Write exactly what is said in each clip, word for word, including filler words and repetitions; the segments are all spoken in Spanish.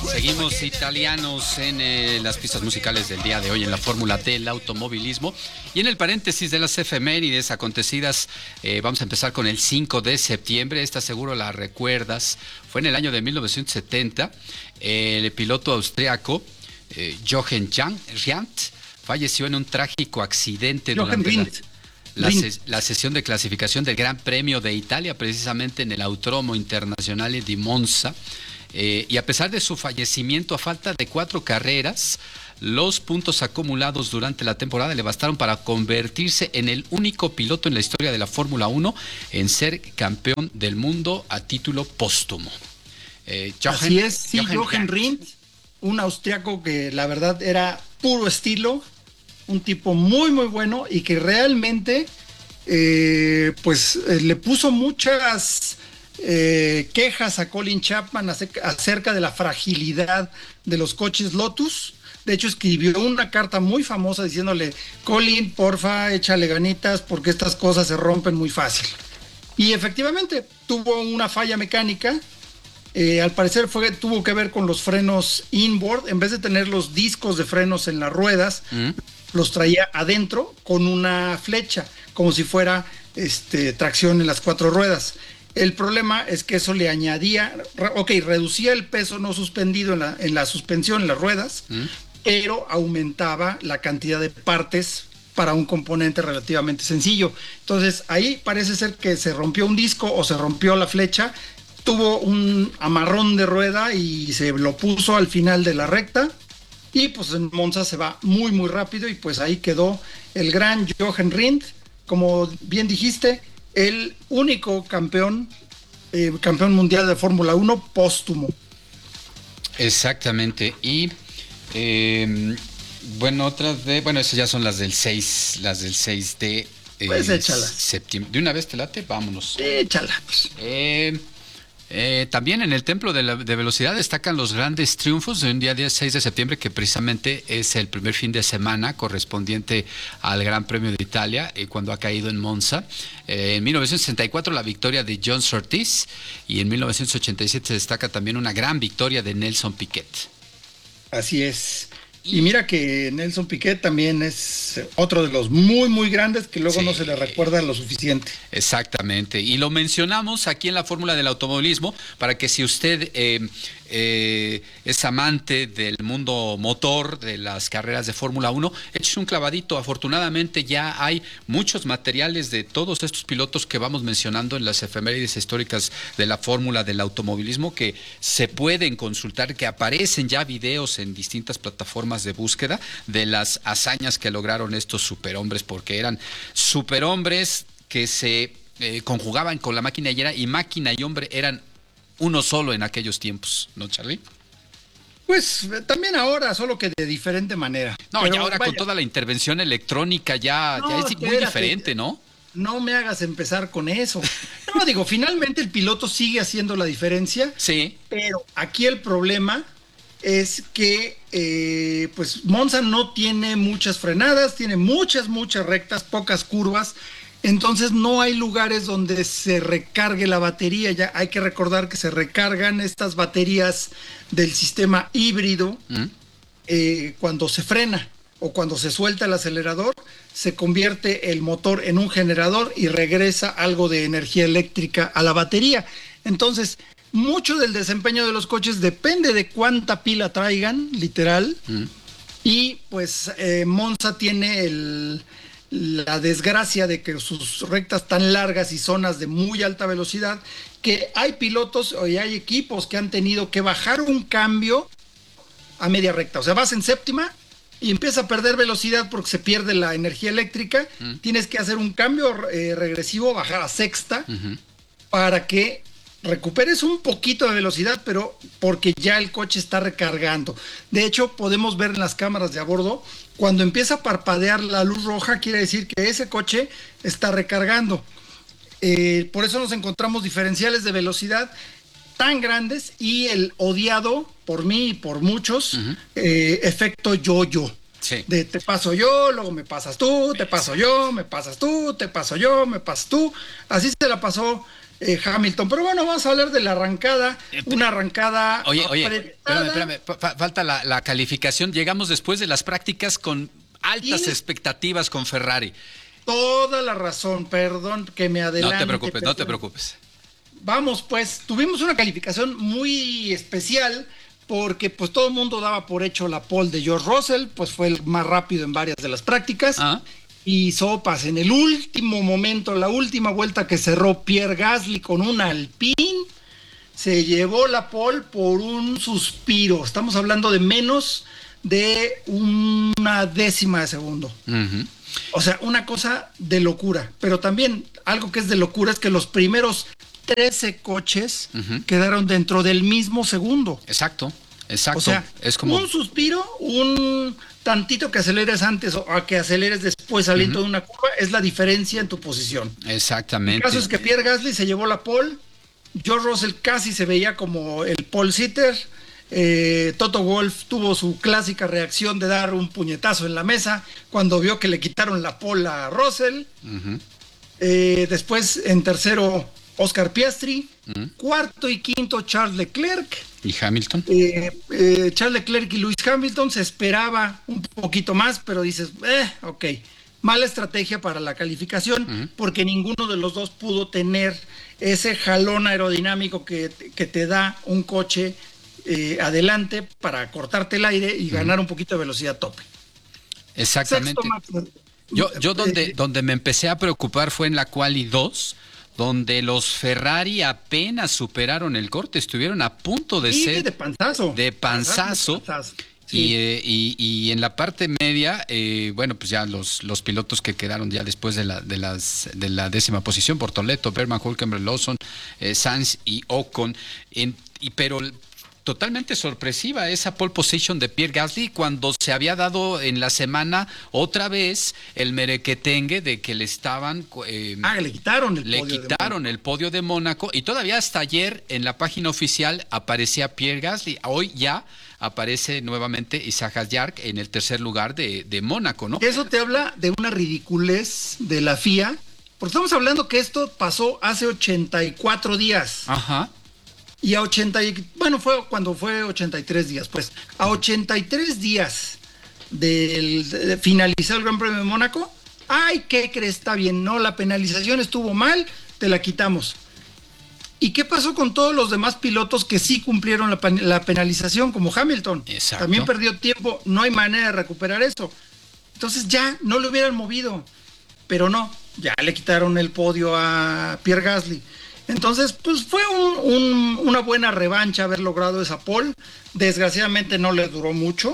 Seguimos italianos en eh, las pistas musicales del día de hoy en la Fórmula T, el automovilismo. Y en el paréntesis de las efemérides acontecidas, eh, vamos a empezar con el cinco de septiembre. Esta seguro la recuerdas. Fue en el año de mil novecientos setenta. Eh, el piloto austriaco eh, Jochen Rindt falleció en un trágico accidente Jochen durante Rindt. la, la, ses, la sesión de clasificación del Gran Premio de Italia, precisamente en el Autódromo Internazionale di Monza. Eh, y a pesar de su fallecimiento a falta de cuatro carreras, los puntos acumulados durante la temporada le bastaron para convertirse en el único piloto en la historia de la Fórmula uno en ser campeón del mundo a título póstumo. Eh, Jochen, Así es, sí, Jochen, Jochen Rindt, un austriaco que la verdad era puro estilo, un tipo muy muy bueno y que realmente eh, pues eh, le puso muchas Eh, quejas a Colin Chapman acerca de la fragilidad de los coches Lotus. De hecho, escribió una carta muy famosa diciéndole: Colin, porfa, échale ganitas porque estas cosas se rompen muy fácil. Y efectivamente tuvo una falla mecánica. Eh, al parecer fue, tuvo que ver con los frenos inboard. En vez de tener los discos de frenos en las ruedas, mm. los traía adentro con una flecha, como si fuera este, tracción en las cuatro ruedas. El problema es que eso le añadía, ok, reducía el peso no suspendido en la, en la suspensión, en las ruedas, ¿Mm? pero aumentaba la cantidad de partes para un componente relativamente sencillo. Entonces, ahí parece ser que se rompió un disco o se rompió la flecha, tuvo un amarrón de rueda y se lo puso al final de la recta, y pues en Monza se va muy, muy rápido, y pues ahí quedó el gran Jochen Rindt, como bien dijiste, el único campeón, eh, campeón mundial de Fórmula uno póstumo. Exactamente. Y eh, bueno, otras de, bueno, esas ya son las del seis, las del seis de eh, pues échalas. septiembre. ¿De una vez te late? Vámonos. Échala. Pues. Eh, eh, también en el Templo de, la, de Velocidad destacan los grandes triunfos de un día seis de septiembre, que precisamente es el primer fin de semana correspondiente al Gran Premio de Italia, eh, cuando ha caído en Monza. Eh, en mil novecientos sesenta y cuatro la victoria de John Surtees, y en mil novecientos ochenta y siete se destaca también una gran victoria de Nelson Piquet. Así es. Y mira que Nelson Piquet también es otro de los muy, muy grandes que luego sí. no se le recuerda lo suficiente. Exactamente. Y lo mencionamos aquí en la Fórmula del Automovilismo para que si usted eh, eh, es amante del mundo motor, de las carreras de Fórmula uno, eche un clavadito. Afortunadamente ya hay muchos materiales de todos estos pilotos que vamos mencionando en las efemérides históricas de la Fórmula del Automovilismo, que se pueden consultar, que aparecen ya videos en distintas plataformas de búsqueda de las hazañas que lograron estos superhombres, porque eran superhombres que se eh, conjugaban con la máquina y, era, y máquina y hombre eran uno solo en aquellos tiempos, ¿no, Charlie? Pues también ahora, solo que de diferente manera. No, Pero, y ahora vaya, con toda la intervención electrónica ya, no, ya es espérate, muy diferente, ¿no? No me hagas empezar con eso. No, digo, finalmente el piloto sigue haciendo la diferencia. Sí. Pero aquí el problema es que eh, pues Monza no tiene muchas frenadas, tiene muchas, muchas rectas, pocas curvas, entonces no hay lugares donde se recargue la batería. Ya hay que recordar que se recargan estas baterías del sistema híbrido ¿Mm? eh, cuando se frena o cuando se suelta el acelerador, se convierte el motor en un generador y regresa algo de energía eléctrica a la batería. Entonces, mucho del desempeño de los coches depende de cuánta pila traigan, literal, mm. y pues eh, Monza tiene el, la desgracia de que sus rectas tan largas y zonas de muy alta velocidad, que hay pilotos y hay equipos que han tenido que bajar un cambio a media recta. O sea, vas en séptima y empieza a perder velocidad porque se pierde la energía eléctrica, mm. tienes que hacer un cambio eh, regresivo, bajar a sexta, mm-hmm. para que recuperes un poquito de velocidad, pero porque ya el coche está recargando. De hecho, podemos ver en las cámaras de a bordo, cuando empieza a parpadear la luz roja, quiere decir que ese coche está recargando. Eh, por eso nos encontramos diferenciales de velocidad tan grandes y el odiado por mí y por muchos, uh-huh. eh, efecto yo-yo. Sí. De te paso yo, luego me pasas tú, te paso yo, me pasas tú, te paso yo, me pasas tú. Así se la pasó eh, Hamilton. Pero bueno, vamos a hablar de la arrancada, una arrancada Oye, oye, apretada. espérame, espérame, fa- falta la, la calificación. Llegamos después de las prácticas con altas Tienes expectativas con Ferrari. toda la razón, perdón que me adelante. No te preocupes, no te perdón. preocupes. Vamos, pues, tuvimos una calificación muy especial porque pues todo el mundo daba por hecho la pole de George Russell, pues fue el más rápido en varias de las prácticas. Ah. Y sopas, en el último momento, la última vuelta que cerró Pierre Gasly con un Alpine, se llevó la pole por un suspiro. Estamos hablando de menos de una décima de segundo. Uh-huh. O sea, una cosa de locura. Pero también algo que es de locura es que los primeros trece coches Ujú. quedaron dentro del mismo segundo. Exacto, exacto. O sea, es como un suspiro, un tantito que aceleres antes o a que aceleres después saliendo de una curva, es la diferencia en tu posición. El exactamente. caso es que Pierre Gasly se llevó la pole, George Russell casi se veía como el pole sitter, eh, Toto Wolff tuvo su clásica reacción de dar un puñetazo en la mesa cuando vio que le quitaron la pole a Russell. Ujú. Eh, después en tercero Oscar Piastri, Ujú. cuarto y quinto Charles Leclerc. ¿Y Hamilton? Eh, eh, Charles Leclerc y Lewis Hamilton se esperaba un poquito más, pero dices, eh, ok, mala estrategia para la calificación, Uh-huh. porque ninguno de los dos pudo tener ese jalón aerodinámico que, que te da un coche eh, adelante para cortarte el aire y uh-huh. ganar un poquito de velocidad tope. Exactamente. Sexto, Yo, yo donde, eh, donde me empecé a preocupar fue en la quali dos, donde los Ferrari apenas superaron el corte, estuvieron a punto de sí, ser de panzazo. de panzazo. De panzazo. Sí. Y, eh, y, y en la parte media, eh, bueno, pues ya los, los pilotos que quedaron ya después de la, de las, de la décima posición, Bortoleto, Berman, Hülkenberg, Lawson, eh, Sainz y Ocon, en, y, pero totalmente sorpresiva esa pole position de Pierre Gasly cuando se había dado en la semana otra vez el merequetengue de que le estaban... Eh, ah, le quitaron el le podio quitaron el podio de Mónaco y todavía hasta ayer en la página oficial aparecía Pierre Gasly. Hoy ya aparece nuevamente Isaac Hadjar en el tercer lugar de, de Mónaco, ¿no? Eso te habla de una ridiculez de la F I A, porque estamos hablando que esto pasó hace ochenta y cuatro días. Ajá. Y a ochenta, y, bueno, fue cuando fue ochenta y tres días, pues, a ochenta y tres días del, de finalizar el Gran Premio de Mónaco, ay, ¿qué crees? Está bien, no, la penalización estuvo mal, te la quitamos. ¿Y qué pasó con todos los demás pilotos que sí cumplieron la, la penalización, como Hamilton? Exacto. También perdió tiempo, no hay manera de recuperar eso. Entonces ya, no lo hubieran movido, pero no, ya le quitaron el podio a Pierre Gasly. Entonces, pues fue un, un, una buena revancha haber logrado esa pole. Desgraciadamente no le duró mucho.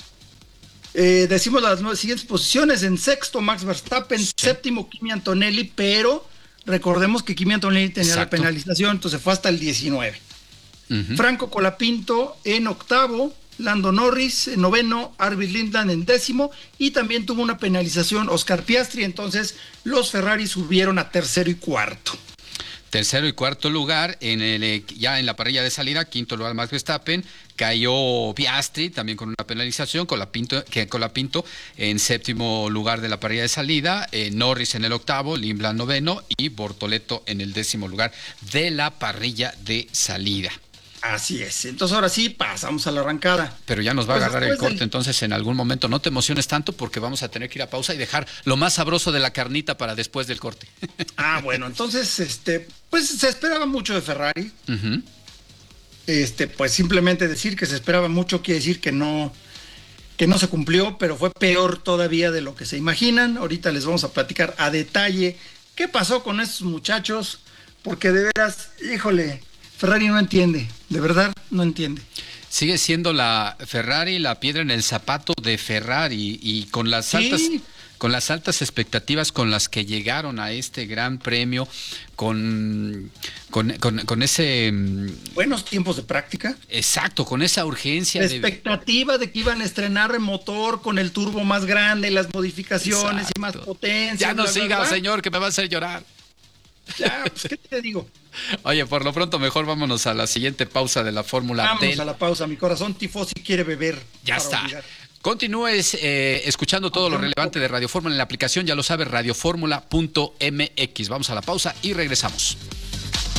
Eh, decimos las nueve siguientes posiciones. En sexto, Max Verstappen. Sí. Séptimo, Kimi Antonelli. Pero recordemos que Kimi Antonelli tenía Exacto. la penalización, entonces fue hasta el diecinueve. Uh-huh. Franco Colapinto en octavo. Lando Norris en noveno, Arvid Lindland en décimo, y también tuvo una penalización Oscar Piastri. Entonces los Ferrari subieron a tercero y cuarto. Tercero y cuarto lugar, en el, ya en la parrilla de salida, quinto lugar Max Verstappen, cayó Piastri también con una penalización, Colapinto, que Colapinto en séptimo lugar de la parrilla de salida, eh, Norris en el octavo, Lindland noveno y Bortoleto en el décimo lugar de la parrilla de salida. Así es, entonces ahora sí pasamos a la arrancada. Pero ya nos va pues a agarrar el corte, del... entonces en algún momento no te emociones tanto porque vamos a tener que ir a pausa y dejar lo más sabroso de la carnita para después del corte. Ah, bueno, entonces, este, pues se esperaba mucho de Ferrari. Uh-huh. Este, pues simplemente decir que se esperaba mucho quiere decir que no, que no se cumplió, pero fue peor todavía de lo que se imaginan. Ahorita les vamos a platicar a detalle qué pasó con estos muchachos, porque de veras, híjole, Ferrari no entiende, de verdad no entiende. Sigue siendo la Ferrari la piedra en el zapato de Ferrari y con las sí. altas con las altas expectativas con las que llegaron a este gran premio, con, con, con, con ese... buenos tiempos de práctica. Exacto, con esa urgencia. La expectativa de... de que iban a estrenar el motor con el turbo más grande, las modificaciones Exacto. y más potencia. Ya no bla, siga, bla, bla. señor, que me va a hacer llorar. Ya, pues, ¿qué te digo? Oye, por lo pronto mejor vámonos a la siguiente pausa de la Fórmula D. Vámonos del... a la pausa, mi corazón tifosi quiere beber. Ya está. Olvidar. Continúes eh, escuchando todo lo relevante de Radio Fórmula en la aplicación, ya lo sabes, radio fórmula punto m x. Vamos a la pausa y regresamos.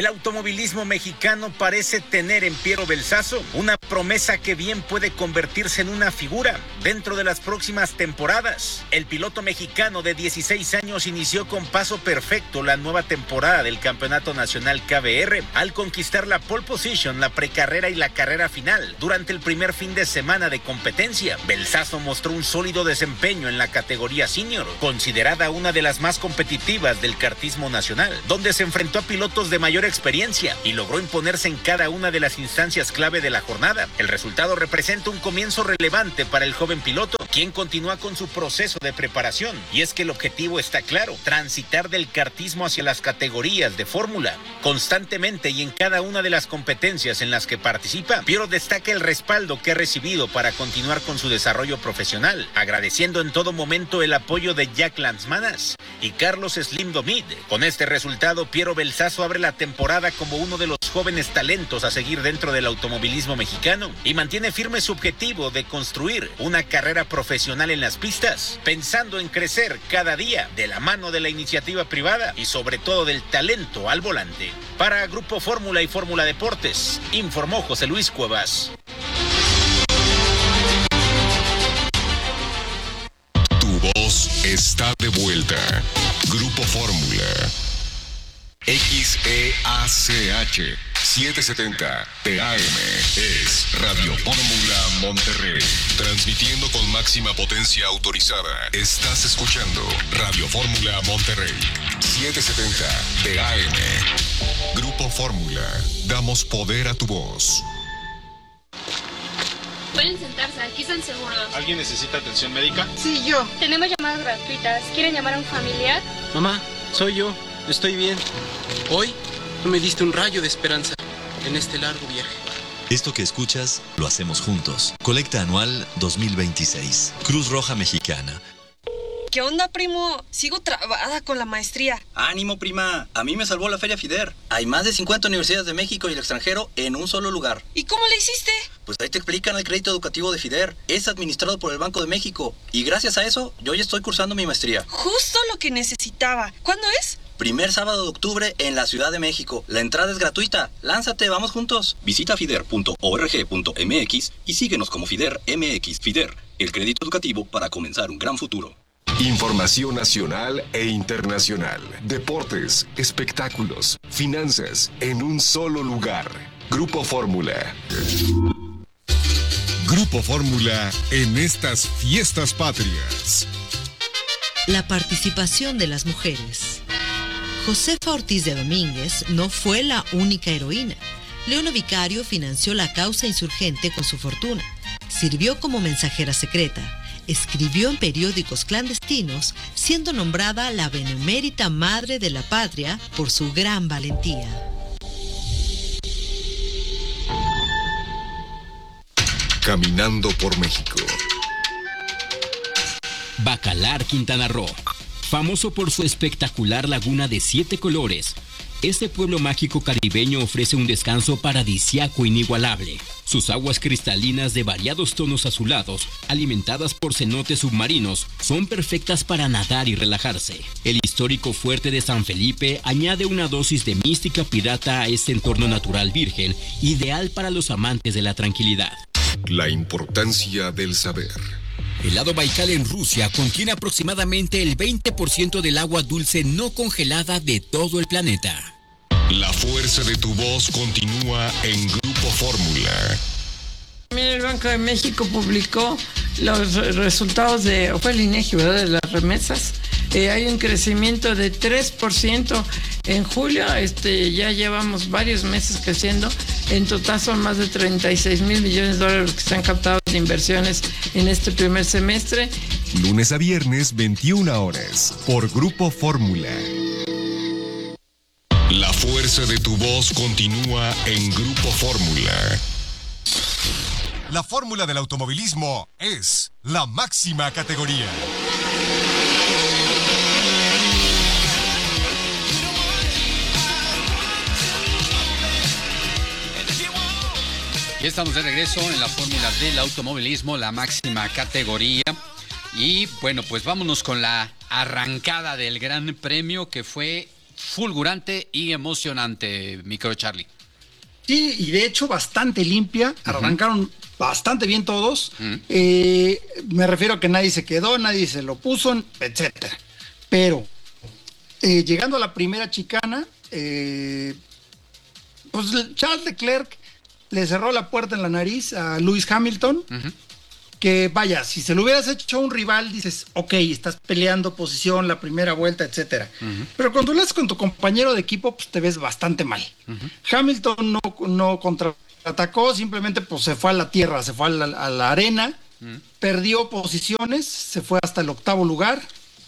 El automovilismo mexicano parece tener en Piero Belsazo una promesa que bien puede convertirse en una figura dentro de las próximas temporadas. El piloto mexicano de dieciséis años inició con paso perfecto la nueva temporada del Campeonato Nacional K B R al conquistar la pole position, la precarrera y la carrera final durante el primer fin de semana de competencia. Belsazo mostró un sólido desempeño en la categoría senior, considerada una de las más competitivas del kartismo nacional, donde se enfrentó a pilotos de mayor experiencia y logró imponerse en cada una de las instancias clave de la jornada. El resultado representa un comienzo relevante para el joven piloto, quien continúa con su proceso de preparación. Y es que el objetivo está claro: transitar del kartismo hacia las categorías de fórmula. Constantemente y en cada una de las competencias en las que participa, Piero destaca el respaldo que ha recibido para continuar con su desarrollo profesional, agradeciendo en todo momento el apoyo de Jack Lanzmanas y Carlos Slim Domit. Con este resultado, Piero Belsazo abre la temporada como uno de los jóvenes talentos a seguir dentro del automovilismo mexicano y mantiene firme su objetivo de construir una carrera profesional en las pistas, pensando en crecer cada día de la mano de la iniciativa privada y sobre todo del talento al volante. Para Grupo Fórmula y Fórmula Deportes, informó José Luis Cuevas. Tu voz está de vuelta. Grupo Fórmula. X E A C H setecientos setenta T A M es Radio Fórmula Monterrey, transmitiendo con máxima potencia autorizada. Estás escuchando Radio Fórmula Monterrey setecientos setenta T A M. Grupo Fórmula, damos poder a tu voz. Pueden sentarse, aquí están seguros. ¿Alguien necesita atención médica? Sí, yo. Tenemos llamadas gratuitas. ¿Quieren llamar a un familiar? Mamá, soy yo. Estoy bien. Hoy tú me diste un rayo de esperanza en este largo viaje. Esto que escuchas lo hacemos juntos. Colecta anual dos mil veintiséis. Cruz Roja Mexicana. ¿Qué onda, primo? Sigo trabada con la maestría. Ánimo, prima. A mí me salvó la Feria FIDER. Hay más de cincuenta universidades de México y el extranjero en un solo lugar. ¿Y cómo le hiciste? Pues ahí te explican el crédito educativo de FIDER. Es administrado por el Banco de México. Y gracias a eso, yo ya estoy cursando mi maestría. Justo lo que necesitaba. ¿Cuándo es? Primer sábado de octubre en la Ciudad de México. La entrada es gratuita. Lánzate, vamos juntos. Visita fider punto org punto m x y síguenos como FIDER M X. FIDER, el crédito educativo para comenzar un gran futuro. Información nacional e internacional. Deportes, espectáculos, finanzas, en un solo lugar. Grupo Fórmula. Grupo Fórmula en estas fiestas patrias. La participación de las mujeres. Josefa Ortiz de Domínguez no fue la única heroína. Leona Vicario financió la causa insurgente con su fortuna. Sirvió como mensajera secreta. Escribió en periódicos clandestinos, siendo nombrada la benemérita madre de la patria por su gran valentía. Caminando por México. Bacalar, Quintana Roo. Famoso por su espectacular laguna de siete colores, este pueblo mágico caribeño ofrece un descanso paradisíaco inigualable. Sus aguas cristalinas de variados tonos azulados, alimentadas por cenotes submarinos, son perfectas para nadar y relajarse. El histórico fuerte de San Felipe añade una dosis de mística pirata a este entorno natural virgen, ideal para los amantes de la tranquilidad. La importancia del saber. El lago Baikal en Rusia contiene aproximadamente el veinte por ciento del agua dulce no congelada de todo el planeta. La fuerza de tu voz continúa en Grupo Fórmula. El Banco de México publicó los resultados de, fue el INEGI, ¿verdad?, de las remesas. Eh, hay un crecimiento de tres por ciento en julio, este, ya llevamos varios meses creciendo. En total son más de treinta y seis mil millones de dólares que se han captado de inversiones en este primer semestre. Lunes a viernes, veintiuna horas, por Grupo Fórmula. La fuerza de tu voz continúa en Grupo Fórmula. La fórmula del automovilismo es la máxima categoría. Y estamos de regreso en la fórmula del automovilismo, la máxima categoría. Y bueno, pues vámonos con la arrancada del Gran Premio, que fue fulgurante y emocionante, micro Charlie. Sí, y de hecho bastante limpia, uh-huh. Arrancaron bastante bien todos, uh-huh. eh, me refiero a que nadie se quedó, nadie se lo puso, etcétera. Pero eh, llegando a la primera chicana, eh, pues Charles Leclerc le cerró la puerta en la nariz a Lewis Hamilton, uh-huh. que vaya, si se lo hubieras hecho a un rival, dices, ok, estás peleando posición, la primera vuelta, etcétera. Uh-huh. Pero cuando lo haces con tu compañero de equipo, pues te ves bastante mal. Uh-huh. Hamilton no, no contraatacó, simplemente pues se fue a la tierra, se fue a la, a la arena, uh-huh. Perdió posiciones, se fue hasta el octavo lugar,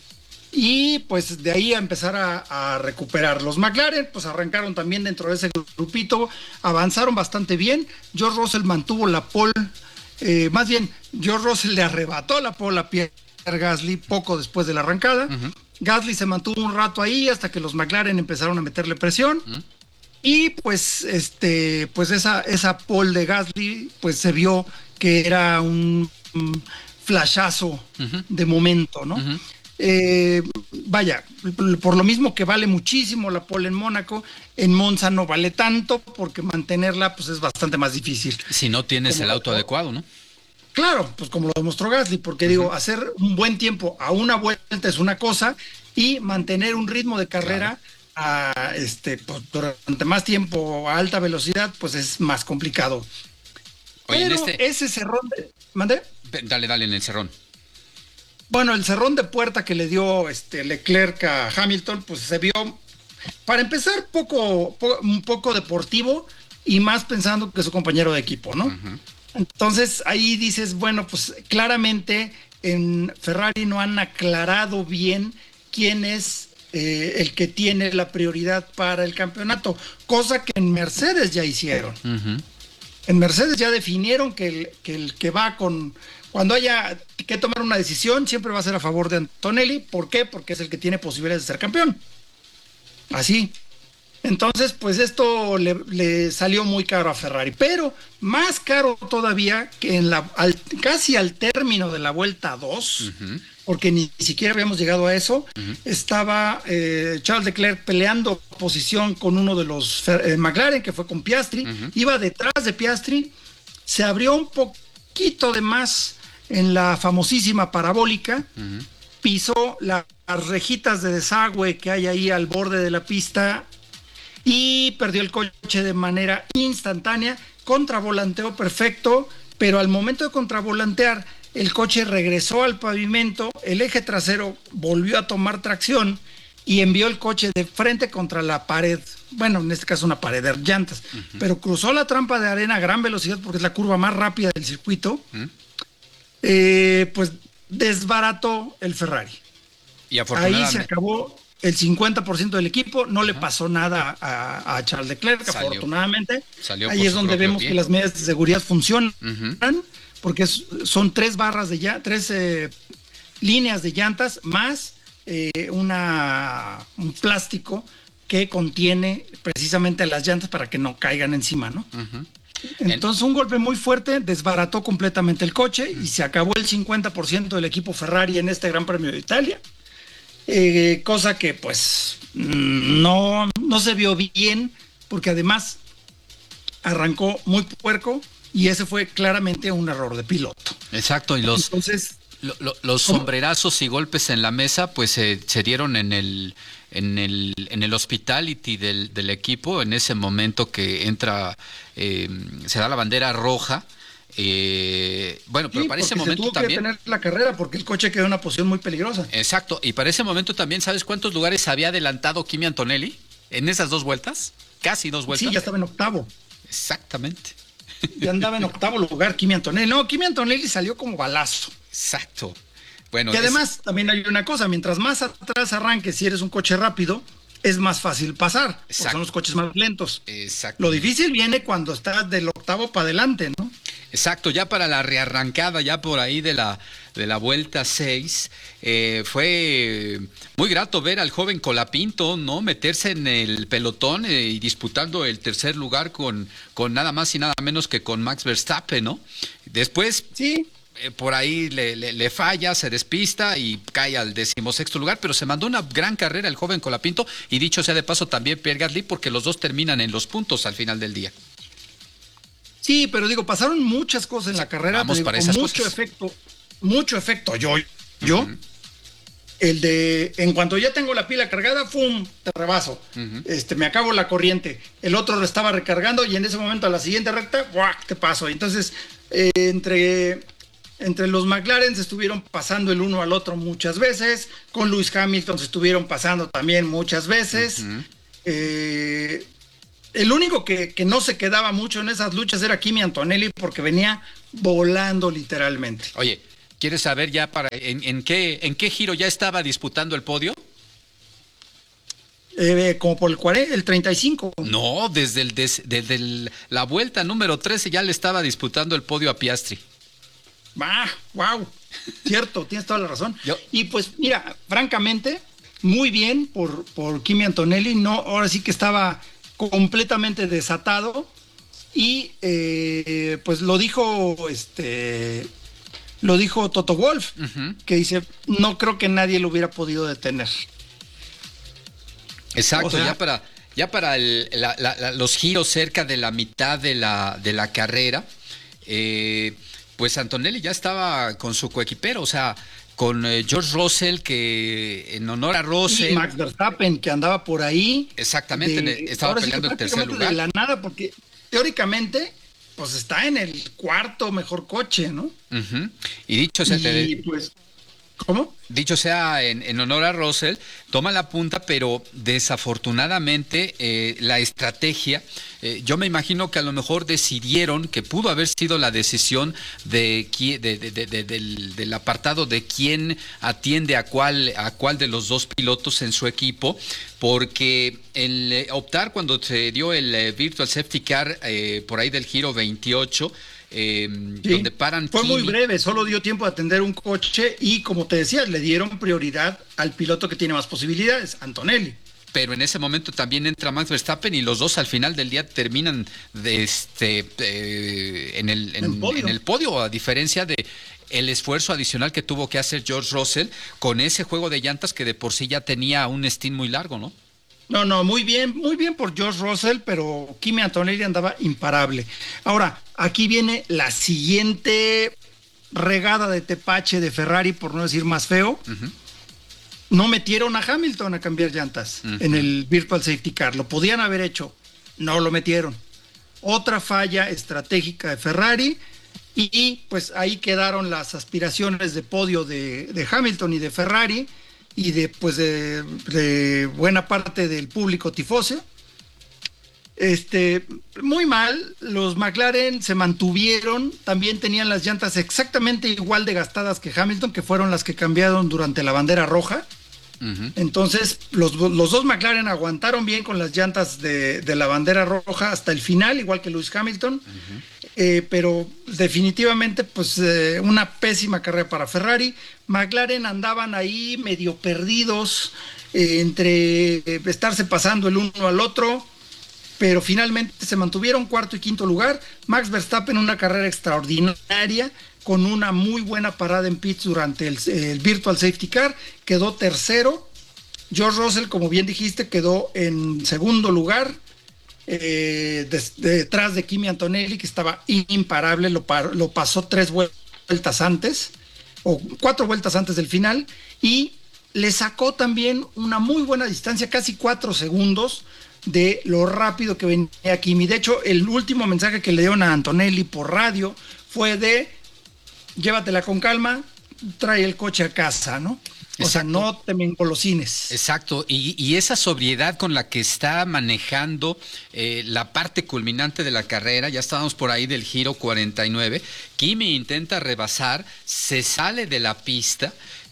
y pues de ahí a empezar a, a recuperar. Los McLaren pues arrancaron también dentro de ese grupito, avanzaron bastante bien. George Russell mantuvo la pole, eh, más bien George Russell le arrebató la pole a Pierre Gasly poco después de la arrancada. Uh-huh. Gasly se mantuvo un rato ahí hasta que los McLaren empezaron a meterle presión. Uh-huh. Y pues este pues esa, esa pole de Gasly pues se vio que era un, un flashazo uh-huh. de momento, ¿no? Uh-huh. Eh, vaya, por lo mismo que vale muchísimo la pole en Mónaco, en Monza no vale tanto porque mantenerla pues es bastante más difícil. Si no tienes como el auto adecuado, ¿no? Claro, pues como lo demostró Gasly, porque uh-huh. digo, hacer un buen tiempo a una vuelta es una cosa y mantener un ritmo de carrera claro. a, este, pues, durante más tiempo a alta velocidad pues es más complicado. Oye, pero este... ese cerrón de... ¿Mandé? Dale, dale en el cerrón. Bueno, el cerrón de puerta que le dio este Leclerc a Hamilton, pues se vio, para empezar, poco, po, un poco deportivo y más pensando que su compañero de equipo, ¿no? Uh-huh. Entonces ahí dices, bueno, pues claramente en Ferrari no han aclarado bien quién es eh, el que tiene la prioridad para el campeonato, cosa que en Mercedes ya hicieron. Uh-huh. En Mercedes ya definieron que el que, el que va con... Cuando haya que tomar una decisión, siempre va a ser a favor de Antonelli. ¿Por qué? Porque es el que tiene posibilidades de ser campeón. Así. Entonces, pues esto le, le salió muy caro a Ferrari. Pero más caro todavía que en la al, casi al término de la vuelta dos, uh-huh. porque ni, ni siquiera habíamos llegado a eso, uh-huh. estaba eh, Charles Leclerc peleando posición con uno de los eh, McLaren, que fue con Piastri. Uh-huh. Iba detrás de Piastri. Se abrió un poquito de más en la famosísima parabólica, uh-huh. pisó la, las rejitas de desagüe que hay ahí al borde de la pista y perdió el coche de manera instantánea, contravolanteó perfecto, pero al momento de contravolantear el coche regresó al pavimento, el eje trasero volvió a tomar tracción y envió el coche de frente contra la pared, bueno, en este caso una pared de llantas, uh-huh. pero cruzó la trampa de arena a gran velocidad porque es la curva más rápida del circuito. Uh-huh. Eh, pues desbarató el Ferrari. Y afortunadamente... Ahí se acabó el cincuenta por ciento del equipo, no uh-huh. le pasó nada a, a Charles Leclerc, salió, afortunadamente. Salió Ahí es donde vemos pie. que las medidas de seguridad funcionan, uh-huh. porque es, son tres barras de ya, tres eh, líneas de llantas más eh, una un plástico que contiene precisamente las llantas para que no caigan encima, ¿no? Uh-huh. Entonces un golpe muy fuerte desbarató completamente el coche y se acabó el cincuenta por ciento del equipo Ferrari en este Gran Premio de Italia, eh, cosa que pues no, no se vio bien porque además arrancó muy puerco y ese fue claramente un error de piloto. Exacto, y los, Entonces, lo, lo, los sombrerazos y golpes en la mesa pues eh, se dieron en el... En el, en el hospitality del, del equipo, en ese momento que entra, eh, se da la bandera roja. Eh, bueno, pero sí, para ese se momento tuvo también. Que detener la carrera porque el coche quedó en una posición muy peligrosa. Exacto, y para ese momento también, ¿sabes cuántos lugares había adelantado Kimi Antonelli en esas dos vueltas? Casi dos vueltas. Sí, ya estaba en octavo. Exactamente. Ya andaba en octavo lugar Kimi Antonelli. No, Kimi Antonelli salió como balazo. Exacto. Bueno, y además, es... también hay una cosa, mientras más atrás arranques, si eres un coche rápido, es más fácil pasar, porque son los coches más lentos. Exacto. Lo difícil viene cuando estás del octavo para adelante, ¿no? Exacto, ya para la rearrancada, ya por ahí de la, de la vuelta seis, eh, fue muy grato ver al joven Colapinto, ¿no? Meterse en el pelotón eh, y disputando el tercer lugar con, con nada más y nada menos que con Max Verstappen, ¿no? Después... Sí. eh, por ahí le, le, le falla, se despista y cae al decimosexto lugar, pero se mandó una gran carrera el joven Colapinto, y dicho sea de paso también Pierre Gasly, porque los dos terminan en los puntos al final del día. Sí, pero digo, pasaron muchas cosas en la carrera. Vamos digo, para con esas mucho cosas. efecto, mucho efecto yo, yo. Uh-huh. El de, en cuanto ya tengo la pila cargada, ¡fum!, te rebaso. Uh-huh. Este, me acabo la corriente. El otro lo estaba recargando y en ese momento a la siguiente recta, ¡buah!, te paso. Entonces, eh, entre, entre los McLaren se estuvieron pasando el uno al otro muchas veces. Con Lewis Hamilton se estuvieron pasando también muchas veces. Uh-huh. Eh... El único que, que no se quedaba mucho en esas luchas era Kimi Antonelli, porque venía volando literalmente. Oye, ¿quieres saber ya para en, en qué en qué giro ya estaba disputando el podio? Eh, como por el cuarenta, el treinta y cinco. No, desde, el, des, desde el, la vuelta número trece ya le estaba disputando el podio a Piastri. Ah, wow, cierto, tienes toda la razón. Yo. Y pues mira, francamente, muy bien por, por Kimi Antonelli. No, ahora sí que estaba completamente desatado y eh, pues lo dijo este lo dijo Toto Wolff, uh-huh. que dice, no creo que nadie lo hubiera podido detener. Exacto, o sea, ya para ya para el, la, la, la, los giros cerca de la mitad de la de la carrera, eh, pues Antonelli ya estaba con su coequipero, o sea, con eh, George Russell, que en honor a Russell. Y Max Verstappen, que andaba por ahí. Exactamente, de, estaba peleando el tercer lugar. De la nada, porque teóricamente, pues está en el cuarto mejor coche, ¿no? Uh-huh. Y dicho sea. Y te... pues, ¿cómo? Dicho sea en, en honor a Russell, toma la punta, pero desafortunadamente eh, la estrategia, eh, yo me imagino que a lo mejor decidieron, que pudo haber sido la decisión de, de, de, de, de del, del apartado de quién atiende a cuál, a cuál de los dos pilotos en su equipo, porque el eh, optar cuando se dio el eh, Virtual Safety Car eh, por ahí del giro veintiocho, Eh, sí, donde paran fue Kimi. Muy breve, solo dio tiempo de atender un coche y, como te decía, le dieron prioridad al piloto que tiene más posibilidades, Antonelli. Pero en ese momento también entra Max Verstappen y los dos al final del día terminan de este eh, en, el, en, el en el podio, a diferencia de el esfuerzo adicional que tuvo que hacer George Russell con ese juego de llantas que de por sí ya tenía un stint muy largo, ¿no? No, no, muy bien, muy bien por George Russell, pero Kimi Antonelli andaba imparable. Ahora, aquí viene la siguiente regada de tepache de Ferrari, por no decir más feo. Uh-huh. No metieron a Hamilton a cambiar llantas uh-huh. en el Virtual Safety Car. Lo podían haber hecho, no lo metieron. Otra falla estratégica de Ferrari y, y pues ahí quedaron las aspiraciones de podio de, de Hamilton y de Ferrari, y de, pues de, de buena parte del público tifoso. Este, muy mal, los McLaren se mantuvieron, también tenían las llantas exactamente igual de gastadas que Hamilton, que fueron las que cambiaron durante la bandera roja. Uh-huh. Entonces, los, los dos McLaren aguantaron bien con las llantas de, de la bandera roja hasta el final, igual que Lewis Hamilton. Uh-huh. Eh, pero definitivamente pues eh, una pésima carrera para Ferrari. McLaren andaban ahí medio perdidos eh, entre eh, estarse pasando el uno al otro, pero finalmente se mantuvieron cuarto y quinto lugar. Max Verstappen una carrera extraordinaria con una muy buena parada en pits durante el, el Virtual Safety Car, quedó tercero. George Russell, como bien dijiste, quedó en segundo lugar. Eh, de, de, detrás de Kimi Antonelli, que estaba imparable, lo, par, lo pasó tres vueltas antes o cuatro vueltas antes del final, y le sacó también una muy buena distancia, casi cuatro segundos de lo rápido que venía Kimi. De hecho, el último mensaje que le dieron a Antonelli por radio fue de llévatela con calma, trae el coche a casa, ¿no? O Exacto. sea, no te me engolosines. Exacto, y, y esa sobriedad con la que está manejando eh, la parte culminante de la carrera, ya estábamos por ahí del giro cuarenta y nueve, Kimi intenta rebasar, se sale de la pista,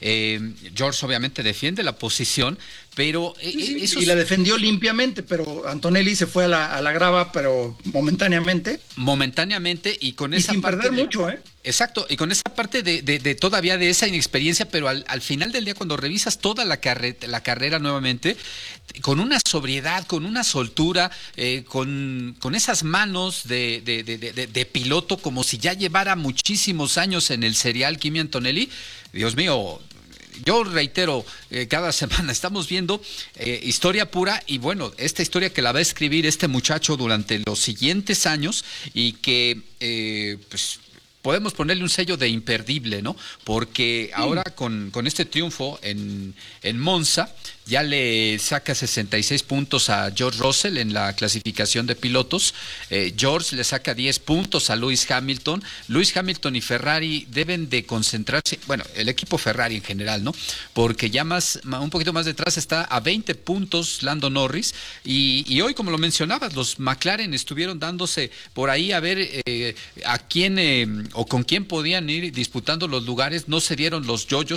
Eh, George obviamente defiende la posición, pero Sí, sí, eh, esos- y la defendió limpiamente, pero Antonelli se fue a la, a la grava, pero momentáneamente. momentáneamente y con Y esa sin parte perder de- mucho, ¿eh? Exacto, y con esa parte de, de- de todavía de esa inexperiencia, pero al, al final del día cuando revisas toda la, carre- la carrera nuevamente, con una sobriedad, con una soltura, eh, con, con esas manos de, de- de- de- de- de piloto, como si ya llevara muchísimos años en el serial Kimi Antonelli, Dios mío. Yo reitero, eh, cada semana estamos viendo eh, historia pura y bueno, esta historia que la va a escribir este muchacho durante los siguientes años y que eh, pues podemos ponerle un sello de imperdible, ¿no? Porque ahora con, con este triunfo en, en Monza ya le saca sesenta y seis puntos a George Russell en la clasificación de pilotos. Eh, George le saca diez puntos a Lewis Hamilton. Lewis Hamilton y Ferrari deben de concentrarse, bueno, el equipo Ferrari en general, ¿no? Porque ya más, un poquito más detrás está a veinte puntos Lando Norris y, y hoy, como lo mencionabas, los McLaren estuvieron dándose por ahí a ver eh, a quién eh, o con quién podían ir disputando los lugares. No se dieron los yoyos